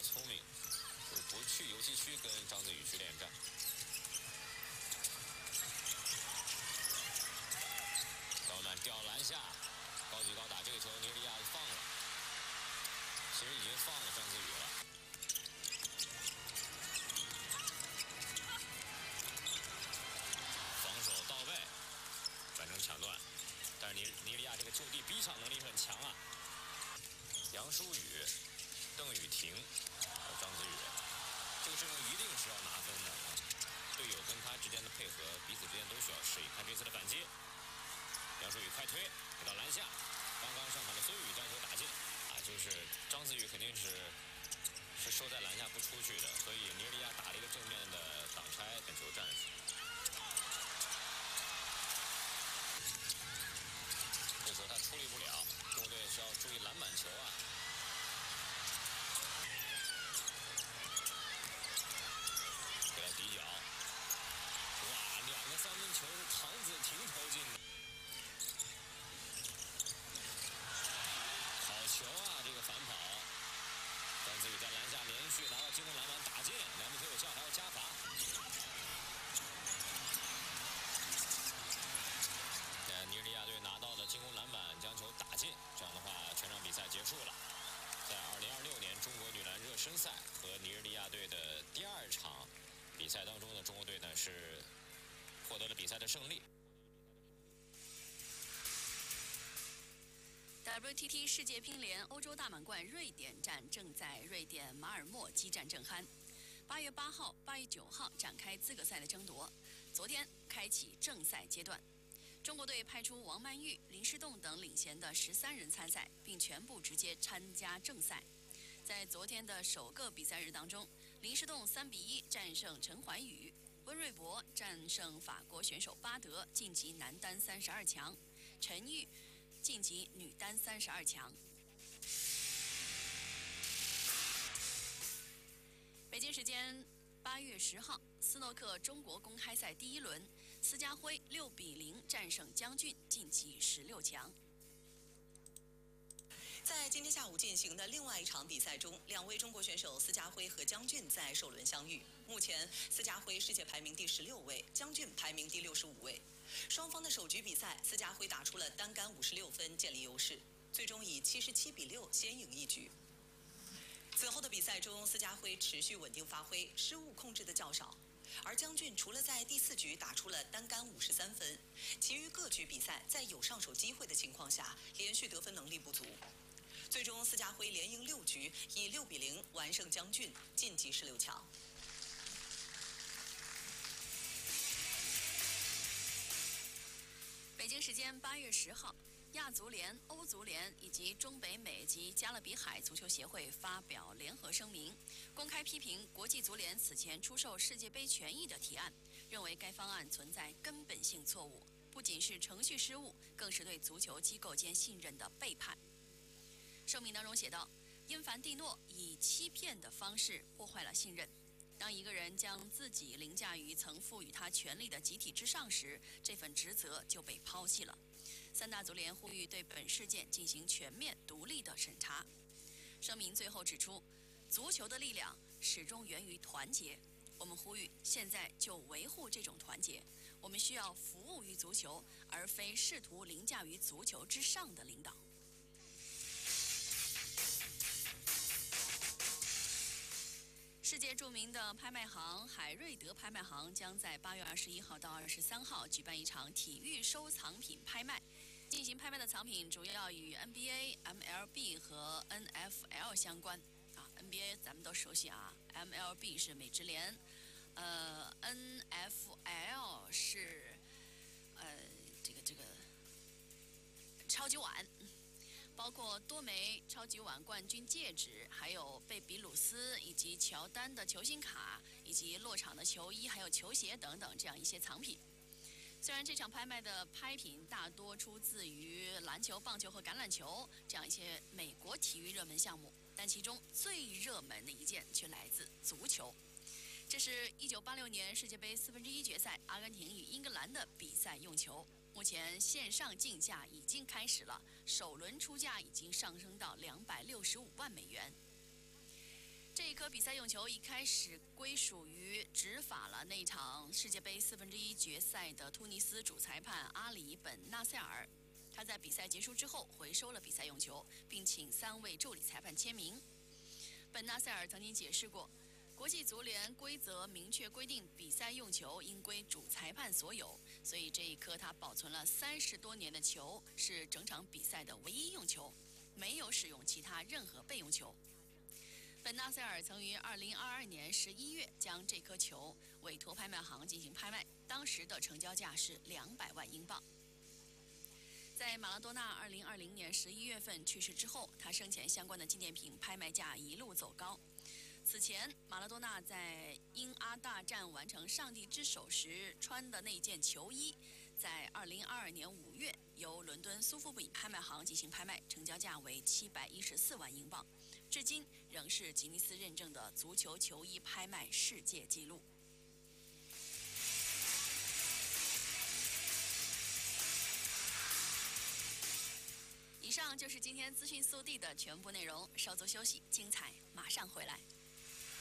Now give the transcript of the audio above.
聪明，就是不去游戏区跟张子宇去恋战。高曼吊篮下，高举高打这个球，尼日利亚放了，其实已经放了张子宇了。防守到位，反正抢断，但是尼日利亚这个就地逼抢能力很强啊。杨舒宇、邓雨婷还有张子宇，这个阵容一定是要拿分的。队友跟他之间的配合，彼此之间都需要适应。看这次的反击，杨舒宇快推给到篮下，刚刚上场的孙宇将球打进啊，就是张子宇肯定是收在篮下不出去的，所以尼日利亚打了一个正面的挡拆，等球战术。这时候他处理不了，中国队是要注意篮板球啊。给到底角，哇，2个3分球是唐子婷投进的。好球啊，这个反跑，张子宇在篮下连续拿到进攻篮板打进，2分球有效，还要加罚。尼日利亚队拿到了进攻篮板，将球打进，这样的话全场比赛结束了。在2026年中国女篮热身赛和尼日利亚队的第2场比赛当中呢，中国队呢是获得了比赛的胜利。 WTT 世界乒联欧洲大满贯瑞典站正在瑞典马尔默激战正酣。8月8号、8月9号展开资格赛的争夺，昨天开启正赛阶段。中国队派出王曼玉、林诗栋等领衔的13人参赛，并全部直接参加正赛。在昨天的首个比赛日当中，林诗栋3比1战胜陈怀宇，温瑞博战胜法国选手巴德，晋级男单32强，陈玉晋级女单32强。北京时间8月10号，斯诺克中国公开赛第1轮，斯家辉6比0战胜姜俊，晋级16强。 在今天下午进行的另外一场比赛中，2位中国选手斯家辉和姜俊在首轮相遇。目前，斯家辉世界排名第16位，姜俊排名第65位。双方的首局比赛，斯家辉打出了单杆56分，建立优势，最终以77比6先赢一局。此后的比赛中，斯家辉持续稳定发挥，失误控制的较少。而姜俊除了在第4局打出了单杆53分，其余各局比赛在有上手机会的情况下，连续得分能力不足。最终，斯家辉连赢6局，以6比0完胜姜俊，晋级16强。 北京时间8月10号，亚足联、欧足联以及中北美及加勒比海足球协会发表联合声明，公开批评国际足联此前出售世界杯权益的提案，认为该方案存在根本性错误，不仅是程序失误，更是对足球机构间信任的背叛。声明当中写道，因凡蒂诺以欺骗的方式破坏了信任。当一个人将自己凌驾于曾赋予他权力的集体之上时，这份职责就被抛弃了。3大足联呼吁对本事件进行全面独立的审查。声明最后指出，足球的力量始终源于团结。我们呼吁现在就维护这种团结。我们需要服务于足球，而非试图凌驾于足球之上的领导。世界著名的拍卖行海瑞德拍卖行将在8月21号到23号举办一场体育收藏品拍卖。进行拍卖的藏品主要与 NBA、MLB 和 NFL 相关。NBA 咱们都熟悉啊 ，MLB 是美职联，NFL 是这个超级碗。包括多枚超级碗冠军戒指，还有贝比鲁斯以及乔丹的球星卡，以及落场的球衣，还有球鞋等等这样一些藏品。虽然这场拍卖的拍品大多出自于篮球、棒球和橄榄球这样一些美国体育热门项目，但其中最热门的一件却来自足球。这是1986年世界杯1/4决赛阿根廷与英格兰的比赛用球。目前线上竞价已经开始了，首轮出价已经上升到265万美元。 这一颗比赛用球一开始归属于执法了那场世界杯1/4决赛的突尼斯主裁判阿里·本纳塞尔。他在比赛结束之后回收了比赛用球，并请3位助理裁判签名。本纳塞尔曾经解释过，国际足联规则明确规定比赛用球应归主裁判所有，所以这一颗他保存了30多年的球是整场比赛的唯一用球，没有使用其他任何备用球。本纳塞尔曾于2022年11月将这颗球委托拍卖行进行拍卖，当时的成交价是200万英镑。在马拉多纳2020年11月份去世之后，他生前相关的纪念品拍卖价一路走高。此前，马拉多纳在英阿大战完成上帝之手时穿的那件球衣，在2022年5月由伦敦苏富比拍卖行进行拍卖，成交价为714万英镑，至今仍是吉尼斯认证的足球球衣拍卖世界纪录。以上就是今天资讯速递的全部内容，稍作休息，精彩马上回来。